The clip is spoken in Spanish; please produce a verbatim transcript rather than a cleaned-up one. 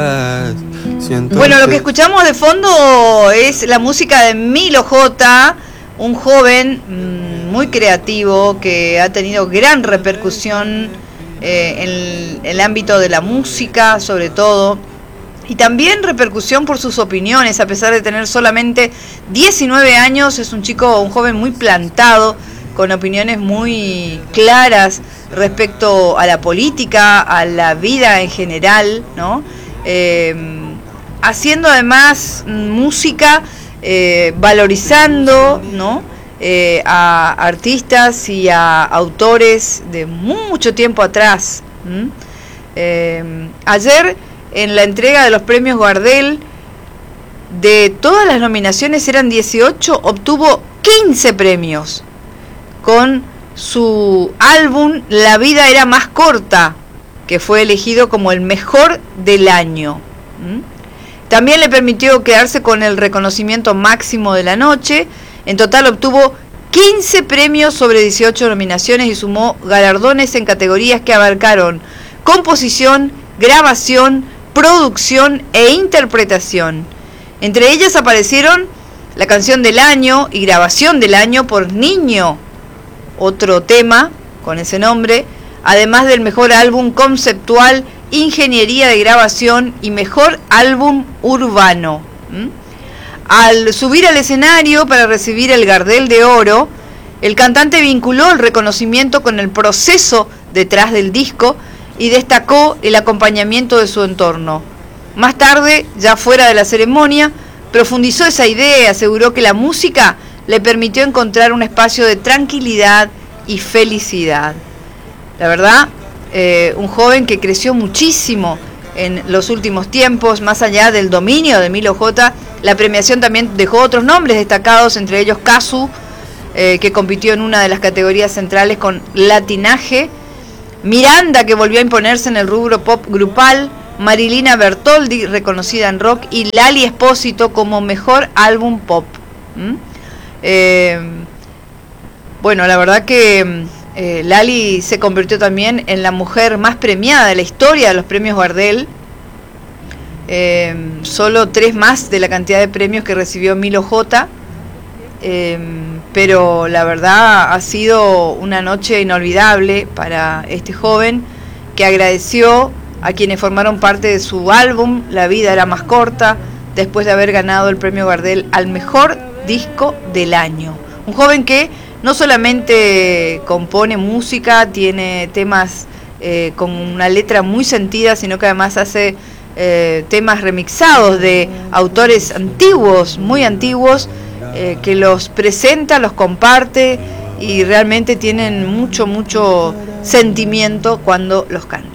Bueno, lo que escuchamos de fondo es la música de Milo J, un joven mmm, muy creativo que ha tenido gran repercusión eh, en el ámbito de la música, sobre todo, y también repercusión por sus opiniones. A pesar de tener solamente diecinueve años, es un chico, un joven muy plantado, con opiniones muy claras respecto a la política, a la vida en general, ¿no? Eh, haciendo además música, eh, valorizando, ¿no? Eh, a artistas y a autores de mucho tiempo atrás. ¿Mm? Eh, ayer, en la entrega de los premios Gardel, de todas las nominaciones, eran dieciocho, obtuvo quince premios con su álbum La vida era más corta, que fue elegido como el mejor del año. ¿Mm? También le permitió quedarse con el reconocimiento máximo de la noche. En total obtuvo quince premios sobre dieciocho nominaciones y sumó galardones en categorías que abarcaron composición, grabación, producción e interpretación. Entre ellas aparecieron la canción del año y grabación del año por Niño, otro tema con ese nombre, además del mejor álbum conceptual, ingeniería de grabación y mejor álbum urbano. ¿Mm? Al subir al escenario para recibir el Gardel de Oro, el cantante vinculó el reconocimiento con el proceso detrás del disco y destacó el acompañamiento de su entorno. Más tarde, ya fuera de la ceremonia, profundizó esa idea y aseguró que la música le permitió encontrar un espacio de tranquilidad y felicidad. La verdad, eh, un joven que creció muchísimo en los últimos tiempos, más allá del dominio de Milo J. La premiación también dejó otros nombres destacados, entre ellos Casu, eh, que compitió en una de las categorías centrales con Latinaje, Miranda, que volvió a imponerse en el rubro pop grupal, Marilina Bertoldi, reconocida en rock, y Lali Espósito como mejor álbum pop. ¿Mm? Eh, bueno, la verdad que eh, Lali se convirtió también en la mujer más premiada de la historia de los premios Gardel. Eh, solo tres más de la cantidad de premios que recibió Milo J. Eh, pero la verdad ha sido una noche inolvidable para este joven, que agradeció a quienes formaron parte de su álbum La vida era más corta, después de haber ganado el premio Gardel al mejor disco del año. Un joven que no solamente compone música, tiene temas eh, con una letra muy sentida, sino que además hace eh, temas remixados de autores antiguos, muy antiguos, eh, que los presenta, los comparte y realmente tienen mucho, mucho sentimiento cuando los canta.